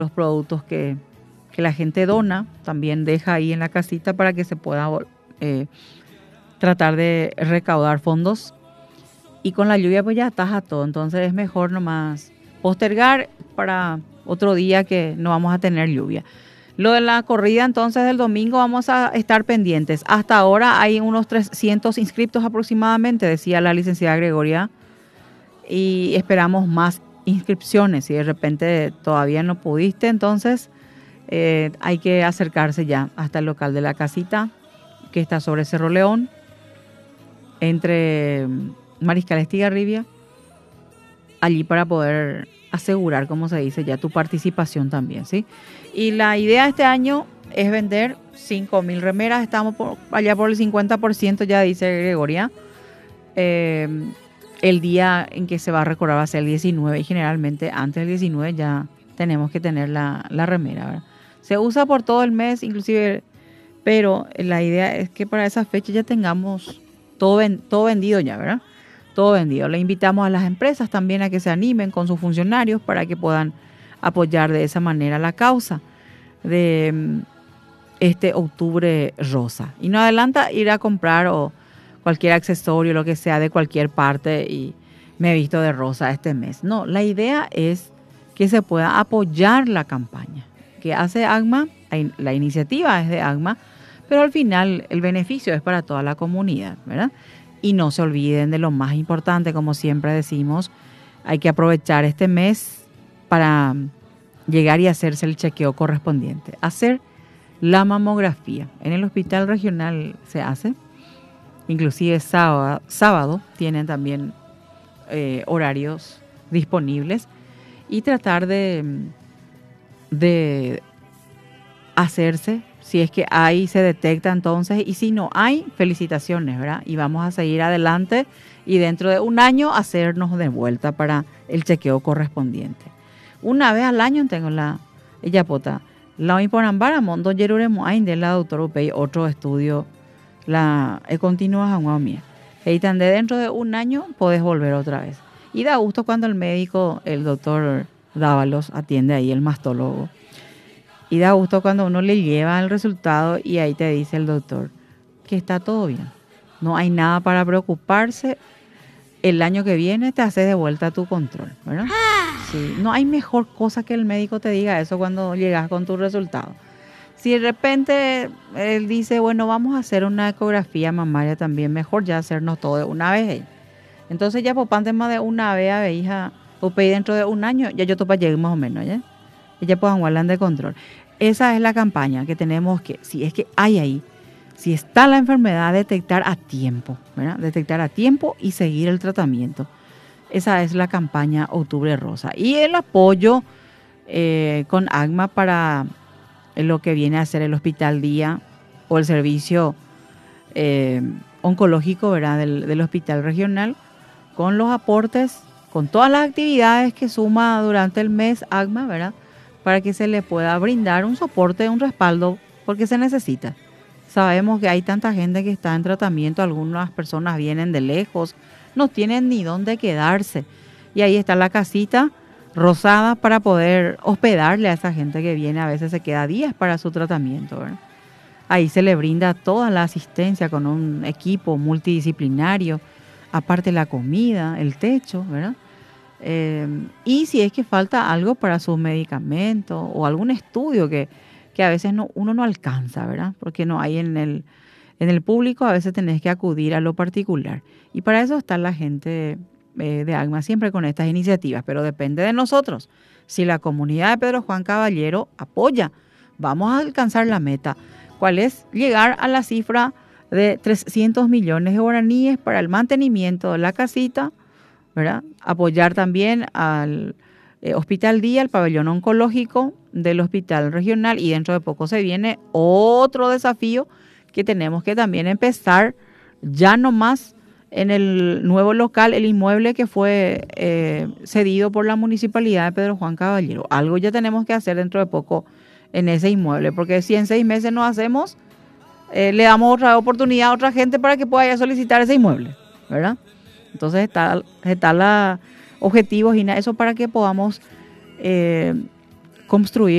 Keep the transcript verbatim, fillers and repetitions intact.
los productos que, que la gente dona, también deja ahí en la casita para que se pueda eh, tratar de recaudar fondos. Y con la lluvia pues ya ataja todo, entonces es mejor nomás postergar para otro día que no vamos a tener lluvia. Lo de la corrida entonces del domingo vamos a estar pendientes. Hasta ahora hay unos trescientos inscriptos aproximadamente, decía la licenciada Gregoria, y esperamos más inscripciones. Si de repente todavía no pudiste, entonces eh, hay que acercarse ya hasta el local de la casita, que está sobre Cerro León, entre Mariscal Estigarribia, allí para poder asegurar, como se dice, ya tu participación también, ¿sí? Y la idea este año es vender cinco mil remeras, estamos por, allá por el cincuenta por ciento, ya dice Gregoria. Eh, el día en que se va a recordar va a ser el diecinueve, y generalmente antes del diecinueve ya tenemos que tener la, la remera, ¿verdad? Se usa por todo el mes, inclusive, pero la idea es que para esa fecha ya tengamos todo, ven, todo vendido ya, ¿verdad? Todo vendido. Le invitamos a las empresas también a que se animen con sus funcionarios para que puedan apoyar de esa manera la causa de este octubre rosa. Y no adelanta ir a comprar o cualquier accesorio, lo que sea, de cualquier parte y me he visto de rosa este mes. No, la idea es que se pueda apoyar la campaña que hace ACMA. La iniciativa es de ACMA, pero al final el beneficio es para toda la comunidad, ¿verdad? Y no se olviden de lo más importante, como siempre decimos, hay que aprovechar este mes para llegar y hacerse el chequeo correspondiente. Hacer la mamografía. En el hospital regional se hace, inclusive sábado, sábado tienen también eh, horarios disponibles, y tratar de, de hacerse. Si es que hay, se detecta entonces, y si no hay, felicitaciones, ¿verdad? Y vamos a seguir adelante y dentro de un año hacernos de vuelta para el chequeo correspondiente. Una vez al año tengo la, ella pota, la hoy por ambara, mondo yeruremo ain de la doctora Upey, otro estudio, la he continua a una mía. Y de dentro de un año podés volver otra vez. Y da gusto cuando el médico, el doctor Dávalos, atiende ahí, el mastólogo. Y da gusto cuando uno le lleva el resultado y ahí te dice el doctor que está todo bien. No hay nada para preocuparse. El año que viene te haces de vuelta a tu control, ¿verdad? Sí, no hay mejor cosa que el médico te diga eso cuando llegas con tu resultado. Si de repente él dice, bueno, vamos a hacer una ecografía mamaria también, mejor ya hacernos todo de una vez. Entonces ya popante más de una vez a hija, o dentro de un año, ya yo topa llegué más o menos, ¿ya? Y ya puedan guardar de control. Esa es la campaña que tenemos que, si es que hay ahí, si está la enfermedad, detectar a tiempo, ¿verdad? Detectar a tiempo y seguir el tratamiento. Esa es la campaña Octubre Rosa. Y el apoyo eh, con ACMA para lo que viene a ser el Hospital Día o el servicio eh, oncológico, ¿verdad? Del, del Hospital Regional, con los aportes, con todas las actividades que suma durante el mes ACMA, ¿verdad? Para que se le pueda brindar un soporte, un respaldo, porque se necesita. Sabemos que hay tanta gente que está en tratamiento, algunas personas vienen de lejos, no tienen ni dónde quedarse. Y ahí está la casita rosada para poder hospedarle a esa gente que viene, a veces se queda días para su tratamiento, ¿verdad? Ahí se le brinda toda la asistencia con un equipo multidisciplinario, aparte la comida, el techo, ¿verdad? Eh, y si es que falta algo para sus medicamentos o algún estudio que, que a veces no, uno no alcanza, ¿verdad? Porque no hay en el, en el público, a veces tenés que acudir a lo particular. Y para eso está la gente eh, de ACMA siempre con estas iniciativas, pero depende de nosotros. Si la comunidad de Pedro Juan Caballero apoya, vamos a alcanzar la meta. ¿Cuál es? Llegar a la cifra de trescientos millones de guaraníes para el mantenimiento de la casita, ¿verdad? Apoyar también al eh, Hospital Día, el pabellón oncológico del Hospital Regional, y dentro de poco se viene otro desafío que tenemos que también empezar ya nomás en el nuevo local, el inmueble que fue eh, cedido por la Municipalidad de Pedro Juan Caballero. Algo ya tenemos que hacer dentro de poco en ese inmueble, porque si en seis meses no hacemos, eh, le damos otra oportunidad a otra gente para que pueda ir a solicitar ese inmueble, ¿verdad? Entonces está, está la objetivos y eso para que podamos eh, construir